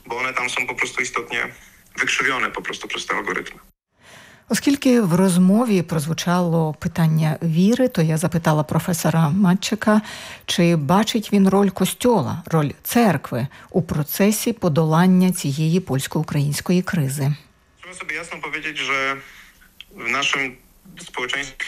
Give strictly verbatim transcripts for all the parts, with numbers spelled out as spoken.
bo one tam są po prostu istotnie wykrzywione po prostu przez te algorytmy. Оскільки в розмові прозвучало питання віри, то я запитала професора Матчака, чи бачить він роль Костьола, роль церкви у процесі подолання цієї польсько-української кризи. Trzeba sobie jasno powiedzieć, że w naszym społeczeństwie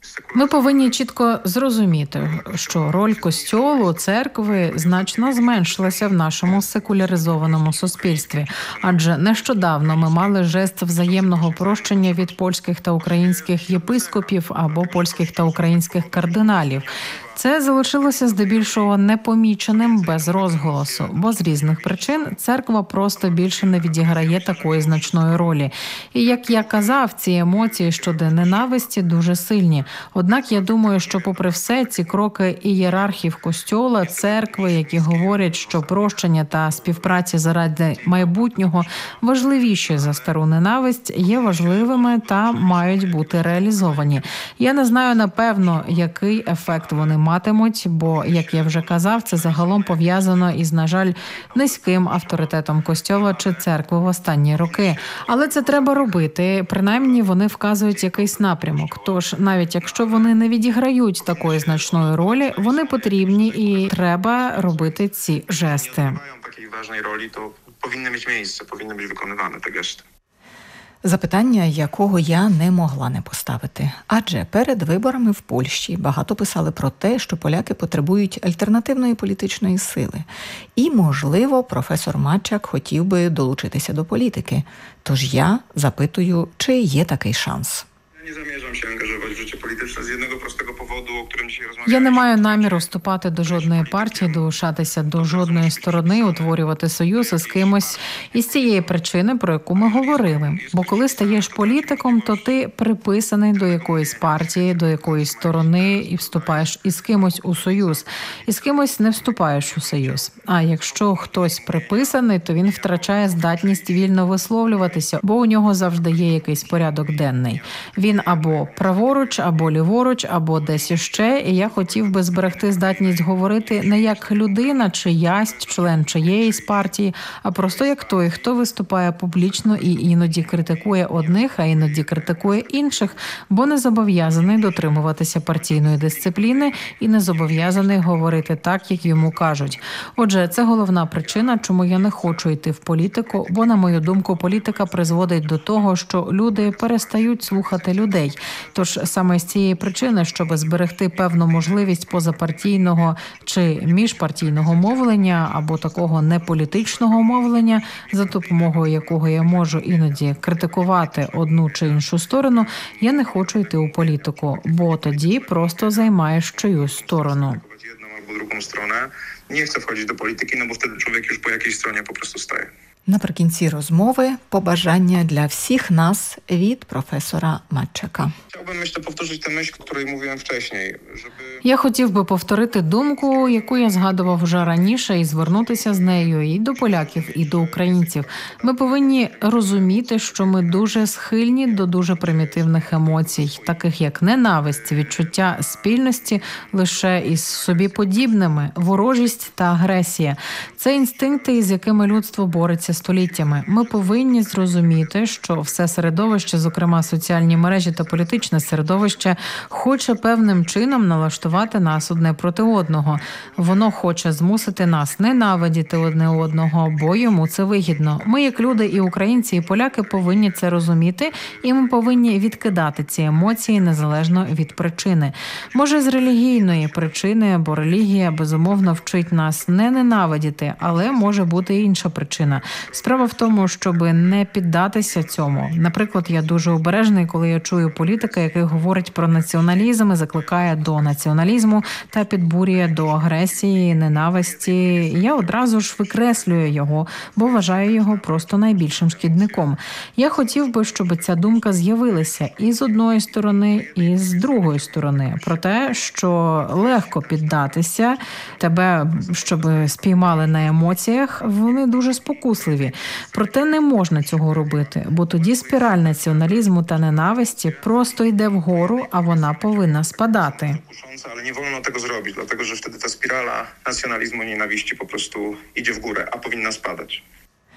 Ми повинні чітко зрозуміти, що роль костьолу, церкви значно зменшилася в нашому секуляризованому суспільстві. Адже нещодавно ми мали жест взаємного прощення від польських та українських єпископів або польських та українських кардиналів. Це залишилося здебільшого непоміченим, без розголосу, бо з різних причин церква просто більше не відіграє такої значної ролі. І, як я казав, ці емоції щодо ненависті дуже сильні. Однак я думаю, що попри все, ці кроки ієрархів Костьола, церкви, які говорять, що прощення та співпраця заради майбутнього важливіші за стару ненависть, є важливими та мають бути реалізовані. Я не знаю, напевно, який ефект вони матимуть, бо, як я вже казав, це загалом пов'язано із, на жаль, низьким авторитетом Костьола чи церкви в останні роки. Але це треба робити, принаймні вони вказують якийсь напрямок. Тож, навіть якщо вони не відіграють такої значної ролі, вони потрібні і треба робити ці жести. mają takiej ważnej roli, to powinny mieć miejsce, powinny być wykonywane te gesty. Запитання, якого я не могла не поставити. Адже перед виборами в Польщі багато писали про те, що поляки потребують альтернативної політичної сили. І, можливо, професор Матчак хотів би долучитися до політики. Тож я запитую, чи є такий шанс. Ja nie zamierzam się angażować w życie polityczne z jednego prostego powodu, o którym dzisiaj Я rozmawialiśmy. не маю наміру вступати до жодної партії, долучатися до жодної сторони, утворювати союз із кимось із цієї причини, про яку ми говорили. Бо коли стаєш політиком, то ти приписаний до якоїсь партії, до якоїсь сторони і вступаєш із кимось у союз. І з кимось не вступаєш у союз. А якщо хтось приписаний, то він втрачає здатність вільно висловлюватися, бо у нього завжди є якийсь порядок денний. Він або праворуч, або ліворуч, або десь іще, і я хотів би зберегти здатність говорити не як людина, чиясь, член чиєїсь партії, а просто як той, хто виступає публічно і іноді критикує одних, а іноді критикує інших, бо не зобов'язаний дотримуватися партійної дисципліни і не зобов'язаний говорити так, як йому кажуть. Отже, це головна причина, чому я не хочу йти в політику, бо, на мою думку, політика призводить до того, що люди перестають слухати людей. Тож саме з цієї причини, щоб зберегти певну можливість позапартійного чи міжпартійного мовлення або такого неполітичного мовлення, за допомогою якого я можу іноді критикувати одну чи іншу сторону, я не хочу йти у політику, бо тоді просто займаєш чиюсь сторону. Jedną albo drugą stronę. Nie chcę wchodzić do polityki, no bo wtedy człowiek już po jakiejś stronie po prostu staje. Наприкінці розмови побажання для всіх нас від професора Матчака. Chciałbym, myślę, powtórzyć tę myśl, o której mówiłem wcześniej, żeby... Я хотів би повторити думку, яку я згадував вже раніше, і звернутися з нею і до поляків, і до українців. Ми повинні розуміти, що ми дуже схильні до дуже примітивних емоцій, таких як ненависть, відчуття спільності лише із собі подібними, ворожість та агресія. Це інстинкти, з якими людство бореться століттями. Ми повинні зрозуміти, що все середовище, зокрема соціальні мережі та політичне середовище, хоче певним чином налаштувати нас одне проти одного. Воно хоче змусити нас ненавидіти одне одного, бо йому це вигідно. Ми, як люди, і українці, і поляки, повинні це розуміти, і ми повинні відкидати ці емоції незалежно від причини. Може, з релігійної причини, бо релігія, безумовно, вчить нас не ненавидіти, але може бути і інша причина. Справа в тому, щоб не піддатися цьому. Наприклад, я дуже обережний, коли я чую політика, який говорить про націоналізм і закликає до націоналізму та підбурює до агресії, ненависті. Я одразу ж викреслюю його, бо вважаю його просто найбільшим шкідником. Я хотів би, щоб ця думка з'явилася і з одної сторони, і з другої сторони. Про те, що легко піддатися, тебе, щоб спіймали на емоціях, вони дуже спокусливі. Проте не можна цього робити, бо тоді спіраль націоналізму та ненависті просто йде вгору, а вона повинна спадати. Ale nie wolno tego zrobić, dlatego że wtedy ta spirala nacjonalizmu i nienawiści po prostu idzie w górę, a powinna spadać.